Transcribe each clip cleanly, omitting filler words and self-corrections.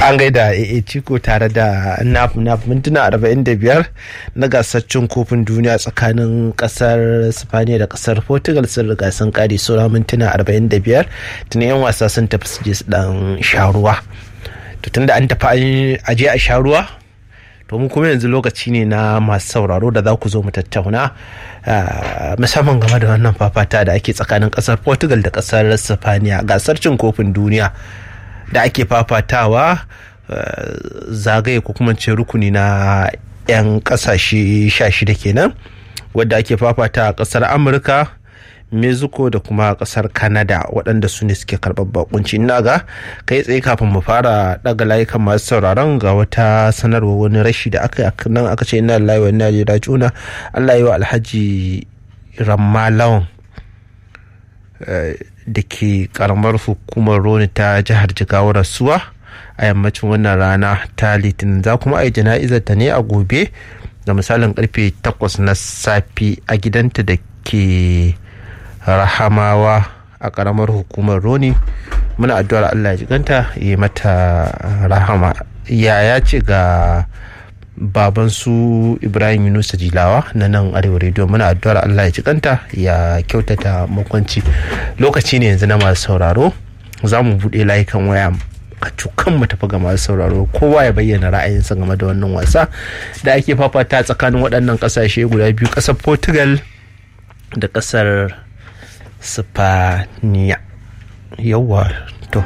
An gaida AA Ciko tare da naf mintuna 45 na gasar cin kofin duniya tsakanin kasar Spaniya da kasar Portugal sun riga sun kare sura mintuna 45 tuni yan wasa sun tafi su je su dan sharuwa. To tunda an tafi aje a sharuwa to mu kuma yanzu lokaci ne na masu sauraro da za ku zo mu tattauna musamman game da wannan fafata da ake tsakanin kasar Portugal da kasar Spaniya gasar cin kofin duniya da ake fafatawa zagaye ko kuma ce rukuni na 'yan kasashe 16 kenan wadda ake fafata a kasar Amurka, Mexico da kuma kasar Canada waɗanda su ne suke karɓar bakunci. Ina ga kai tsaye kafin mu fara daga layukan masu sauraron ga wata sanarwa wani rashi da aka yi nan aka ce ina lillahi wa inna ilaihi raji'un. Allah yi wa Alhaji Rammalawan da ke karamar hukumar Roni ta jihar Jigawa rasuwa a yammacin wannan rana ta Litinin. Za kuma a yi jana'izar ta ne a gobe da misalin karfe 8 na safe a gidanta da ke Rahamawa a karamar hukumar Roni. Muna addu'ar Allah ya jiganta yi mata rahama. Ya ce ga baban su Ibrahim Yunusa Jilawa na nan Arewa Radio, muna addu'ar Allah ya jikanta ya kyautata makwanci. Lokaci ne yanzu na masu sauraro, za mu buɗe layukan waya a cukan mu tafi ga masu sauraro, kowa ya bayyana ra'ayinsa game da wannan wasa da ake fafata tsakanin waɗannan ƙasashe guda biyu, ƙasar Portugal da ƙasar Spaniya. Yawwa to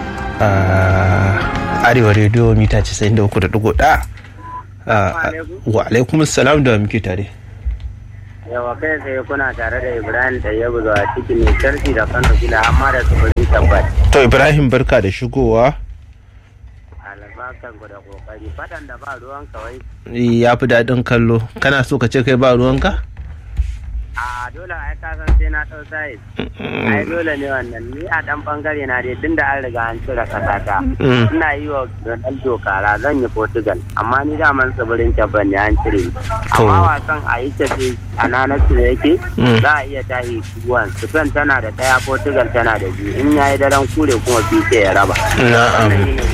Arewa Radio mita 93.1. Wa alaikum salam, da muke tare. Yawa kai sai kuna tare da Ibrahim Tayyabu zuwa cikin mai Chelsea da Kano Gila amma da su bari tabbat. To Ibrahim barka da shigowa. Albarkan ku da kokari, fadan da ba ruwan kawai. Ya fi daɗin kallo. Kana so ka ce kai ba ruwanka? A dole ai ka san sai na dau sai. Ai dole ne wannan, ni a dan bangare na dai tunda an riga an cire kasata. Ina yi wa Ronaldo kara, zan yi Portugal amma ni da man tsibirin tabban ne an cire. Amma wasan a yi tafi a nanar su yake za a iya tahi tuwan. Spain tana da daya, Portugal tana da biyu. In yayi daren kure kuma fice ya raba. Na'am.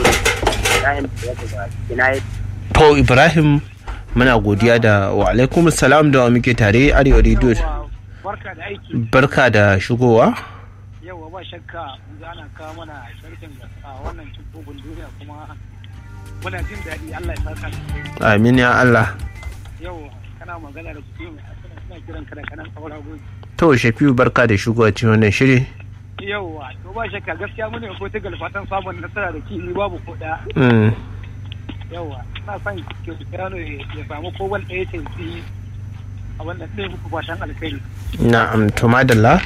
To Ibrahim muna godiya da wa alaikum salam da muke tare Arewa Radio. Barka da aiki. Barka da shigowa. Yawa ba shakka ana kawo mana sharhin wannan cin kofin duniya kuma muna jin daɗi, Allah ya saka. Amin ya Allah. Yawa kana magana da Shafi'u mai asana, suna kiran ka da kanan saura gobe. To Shafi'u barka da shigowa cikin wannan shiri. Yawa to ba shakka gaskiya mun ne Portugal fatan samun nasara da ni babu ko ɗaya. Yawa ina son Cristiano ya samu ko wal ɗaya ce a wannan ɗaya muku fatan alkhairi. Na'am to madalla.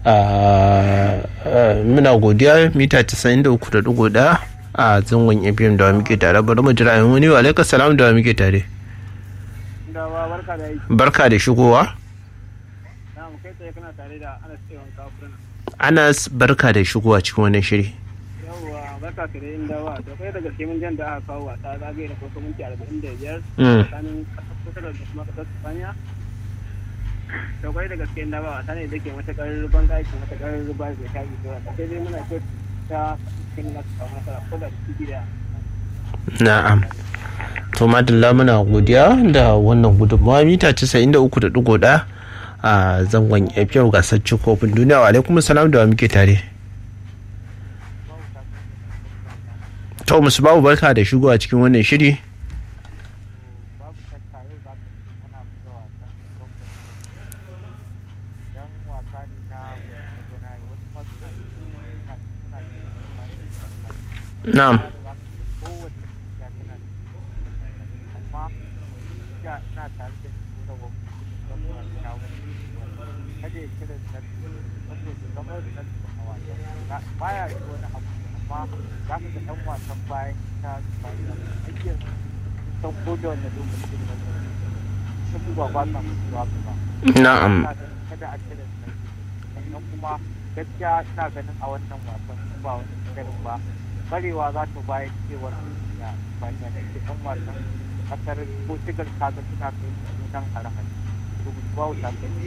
Muna godiya mita 93.1 a zangon FM da muke tare. Bari mu jira wani. Wa alaikum salam, da muke tare. Barka da aiki. Barka da shigowa. Na'am kai tsaye kana tare da Anas Ewan Kafurna. Anas barka da shigowa cikin wannan shiri. Barka ka da yin dawa da kai da gaske mun jan da aka kawo wasa zagaye da farko minti 45 tsakanin kasar Portugal da kuma kasar Spaniya. Da kai da gaske dawa wasa ne da ke matakar ruban gaiki matakar ruba da ta yi da sai dai muna so ta cikin na kawo nasara ko da ciki da. Na'am. To madalla muna godiya da wannan gudunmawa mita 93.1 a zangon FM gasar cin kofin duniya. Wa alaikum salam, da muke tare. To musu babu barka da shigowa cikin wannan shiri. Na'am. Na'am. Kuma gaskiya ina ganin a wannan wasan ba wani garin ba barewa za ta bayar cewar da banya da ke ɗan wasan ƙasar Portugal kaga suna kai sunan hare-hare.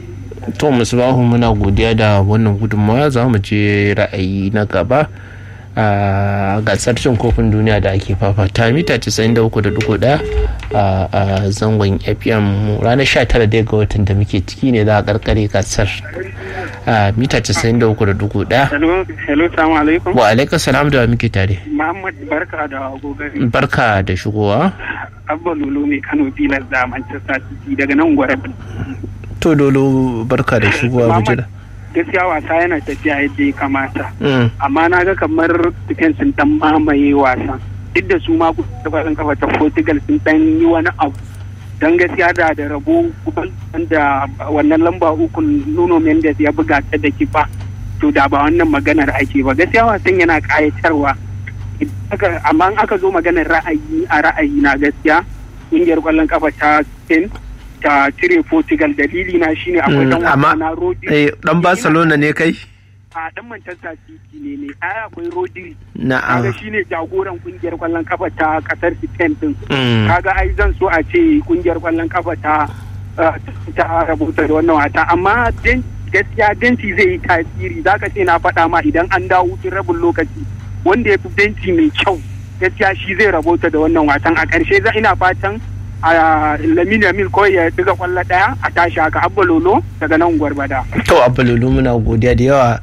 To musu bahu muna godiya da wannan gudunmawa. Za mu je ra'ayi na gaba a gasar cin kofin duniya da ake fafata mita 93.1 a zangon FM ranar 19 ga watan da muke ciki ne za a karkare gasar mita 93.1. Hello, salamu alaikum. Wa alaikum salam, da muke tare. Muhammad, barka da gogari. Barka da shigowa. Abba Lolo mai Kano Pilas da Manchester City daga nan gwara. To Lolo, barka da shigowa bujira. Gaskiya wasa yana tafiya yadda ya kamata. Amma na ga kamar defense sun dan mamaye wasa. Duk da su ma kwallon kafa ta Portugal sun dan yi wani abu. Don gaskiya da rabo da wannan lamba uku Nuno Mendes ya buga ta da kifa. To da ba wannan maganar ake ba. Gaskiya wasan yana kayatarwa. Amma aka zo maganar ra'ayi na gaskiya ƙungiyar kwallon kafa ta Spain ta cire Portugal, dalili na shine akwai dan wasa na Rodri. Dan Barcelona ne kai? A dan Manchester City ne akwai Rodri. Na'am. Kaga shine jagoran kungiyar kwallon kafa ta kasar Spain din. Kaga ai zan so a ce kungiyar kwallon kafa ta rabuta da wannan wata, amma gaskiya Denti zai yi tasiri. Zaka ce na faɗa ma idan an dawo cikin rabin lokaci wanda ya fi Denti mai kyau gaskiya shi zai rabota da wannan watan. A ƙarshe ina fatan Lamine Yamal kawai ya diga kwallo daya a tashi haka. Abba Lolo daga nan Gwargwada. To Abba Lolo, muna godiya da yawa.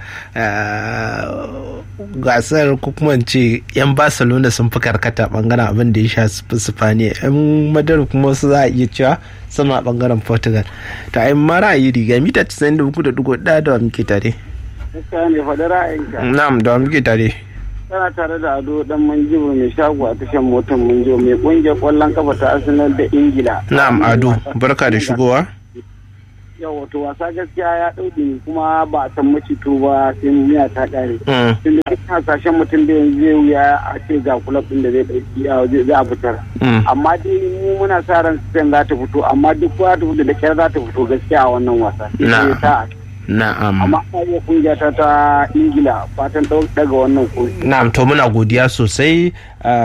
Gasar ko kuma ce yan Barcelona sun fi karkata bangaren abin da ya sha Spaniya, yan Madrid kuma su za a iya cewa sama bangaren Portugal. Ta yi mara yi riga mita 93.1 da muke tare. Gaskiya ne faɗi ra'ayinka. Na'am, da muke tare. Tana tare da Ado dan Manjibu mai shago a tashar motar Manjibu mai kungiyar kwallon kafa ta Arsenal da Ingila. Na'am Ado, barka da shigowa. Yau wato wasa gaskiya ya dauke kuma ba a san macito ba sai miya ta kare. Tun da hasashen mutum da yanzu zai wuya a ce ga kulab din da zai dauki za a fitar. Amma dai mu muna sa ran Spain za ta fito, amma duk za ta fito da kyar za ta fito gaskiya a wannan wasa. Na'am. Amma ya kungiya ta Ingila fatan daga wannan koyi. Na'am, to muna godiya sosai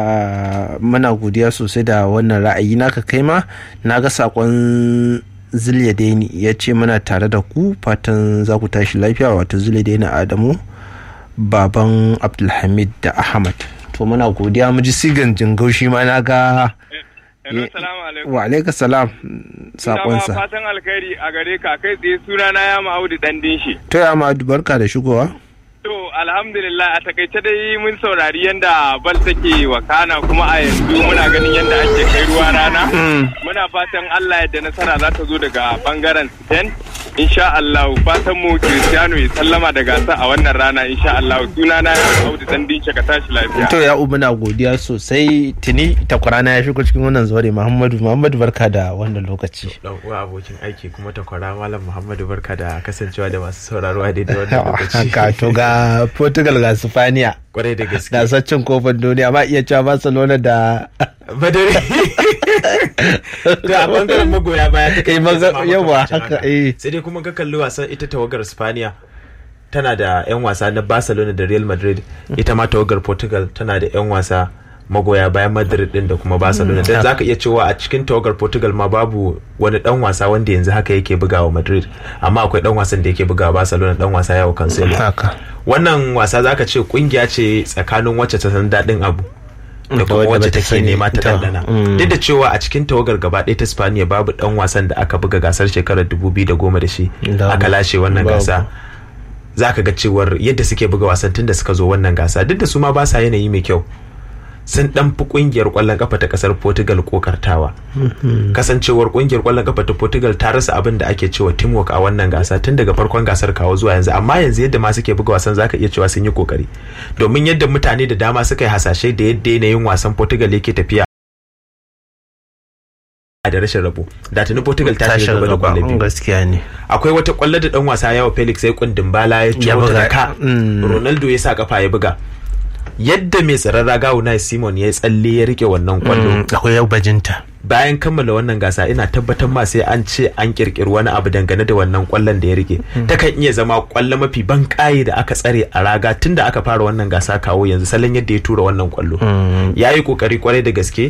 da wannan ra'ayi naka kai ma. Na ga sakon Zulyadeni ya ce muna tare da ku, fatan za ku tashi lafiya. Wato Zulyadeni Adamu baban Abdulhamid da Ahmad. To muna godiya, mu ji sigan jingau shi ma na ga. Hello, salamu alaikum. Wa alaikum salam. Sakonsa. Ina fatan alkhairi a gare ka, kai tsaye sunana ya Ma'audu dan dinshi. To ya Ma'audu, barka da shigowa. To alhamdulillah, a takaice dai mun saurari yanda bal take wakana, kuma a yanzu muna ganin yanda ake kai ruwa rana. Muna fatan Allah yadda nasara za ta zo daga bangaren Spain. Insha Allah, fatan mu Cristiano ya sallama da gasa a wannan rana insha Allah. Sunana ya Ma'audu dan dinshi, ka tashi lafiya. To ya muna godiya sosai. Tuni takwarana ya shigo cikin wannan zuwa. Muhammadu barka da wannan lokaci. Dan uwa abokin aiki kuma takwara Malam Muhammadu, barka da kasancewa da masu sauraro a daidai wannan lokaci. Haka to ga Portugal ga Spaniya. Kwarai da gaske. Gasar cin kofin duniya, ma iya cewa Barcelona da Badari. Da a bangaren magoya baya ta kai yawa haka sai dai kuma ka kalli wasan ita tawagar Spaniya tana da 'yan wasa na Barcelona da Real Madrid, ita ma tawagar Portugal tana da 'yan wasa magoya bayan Madrid din da kuma Barcelona. Dan zaka iya cewa a cikin tawagar Portugal ma babu wani dan wasa wanda yanzu haka yake bugawa Madrid, amma akwai dan wasan da yake bugawa Barcelona, dan wasa yawo Cancelo. Wannan wasa zaka ce kungiya ce tsakanin wacce ta san dadin abu da kuma wacce take nema ta dandana. Duk da cewa a cikin tawagar gaba ɗaya ta Spaniya babu dan wasan da aka buga gasar shekarar 2010 da shi aka lashe wannan gasa. Zaka ga cewar yadda suke buga wasan tun da suka zo wannan gasa, duk da su ma ba sa yanayi mai kyau, sun dan fi kungiyar kwallon kafa ta kasar Portugal kokartawa. Kasancewar kungiyar kwallon kafa ta Portugal ta rasa abin da ake cewa teamwork a wannan gasa tun daga farkon gasar kawo zuwa yanzu, amma yanzu yadda ma suke buga wasan zaka iya cewa sun yi kokari, domin yadda mutane da dama suka yi hasashe da yadda yanayin wasan Portugal yake tafiya da rashin rabo, da tuni Portugal ta shiga gaba da kwallo biyu. Gaskiya ne. Akwai wata kwallo da dan wasa yawa Felix sai kundin bala ya ci wata ka Ronaldo ya sa kafa ya buga. Yadda mai tsaron raga Unai Simon ya tsalle ya rike wannan kwallo, akwai yau bajinta. Bayan kammala wannan gasa ina tabbatar ma sai an ce an kirkiri wani abu dangane da wannan kwallon da ya rike. Takan iya zama kwallo mafi ban kaye da aka tsare a raga tunda aka fara wannan gasa kawo yanzu, salon yadda ya tura wannan kwallo. Yayi kokari kwarai da gaske.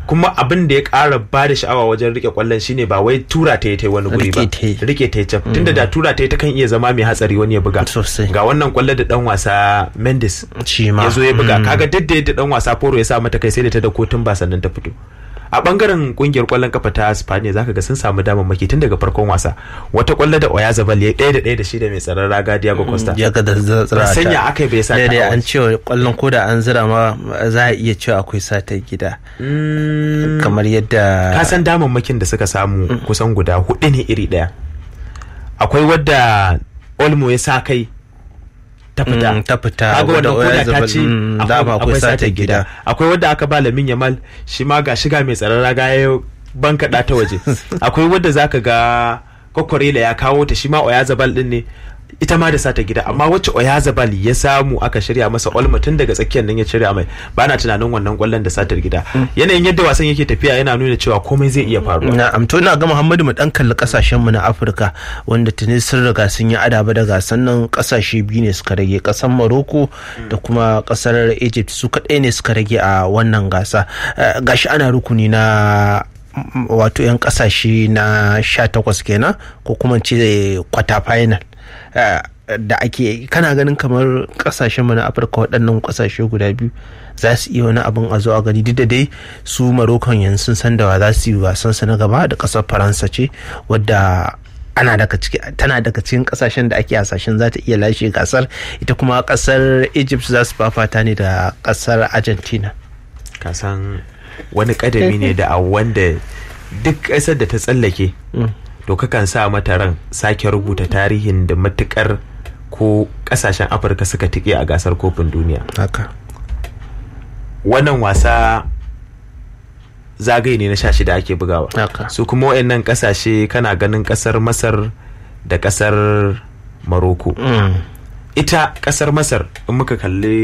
kuma abin da ya ƙara ba da sha'awa wajen rike kwallon shine ba wai tura ta yi wani guri ba, rike ta yi can, tunda da tura ta yi ta kan iya zama mai hatsari wani ya buga. Ga wannan kwallo da dan wasa Mendes ya zo ya buga, kaga duk da dan wasa Foro ya sa mata kai sai da ta da kotun ba sannan ta fito. A bangaren kungiyar kwallon kafa ta Spaniya zaka ga sun samu damammaki tun daga farkon wasa. Wata kwallo da Oyarzabal ya 1-1 da shi da mai tsaron raga Diego Costa. Ya ga da zira. Sanya akai bai sa ta. Dai an ce kwallon koda an zira ma za a iya cewa akwai sata gida. Kamar yadda ka san damammakin da suka samu kusan guda 4 ne iri daya. Akwai wadda Olmo ya sa kai ta fita kaga wadda koda ta ci akwai sata gida. Akwai wadda aka ba Lamine Yamal shi ma ga shiga mai tsaron raga ya bankaɗa ta waje. Akwai wadda zaka ga Kokorela ya kawo ta shi ma Oyarzabal din ne, ita ma da sata gida, amma wacce Oyarzabal ya samu aka shirya masa Olmo tun daga tsakiyar nan ya shirya mai, ba na tunanin wannan kwallon da satar gida. Yanayin yadda wasan yake tafiya yana nuna cewa komai zai iya faruwa. Na'am, to ina ga Muhammadu mu dan kalli kasashen mu na Afirka wanda tuni sun riga sun yi adaba da gasan nan. Kasashe biyu ne suka rage, kasar Morocco da kuma kasar Egypt, su kadai ne suka rage a wannan gasa. Gashi ana rukuni na wato 'yan kasashe na 18 kenan, ko kuma ce kwata final da ake. Kana ganin kamar kasashen mu na Afirka waɗannan kasashe guda biyu za su iya wani abin a zo a gani, duk da dai su Morocco yanzu sun san da wa za su yi wasan su na gaba da kasar Faransa ce, wadda tana daga cikin kasashen da ake hasashen za ta iya lashe gasar. Ita kuma kasar Egypt za su fafata ne da kasar Argentina. Kasan wani kadami ne da a wanda duk ƙasar da ta tsallake to kakan sa mata ran sake rubuta tarihin da matukar ko kasashen Afirka suka tike a gasar kofin duniya. Haka wannan wasa zagaye ne na 16 ake bugawa. Su kuma wayannan kasashe kana ganin kasar Masar da kasar Morocco. Ita kasar Masar in muka kalli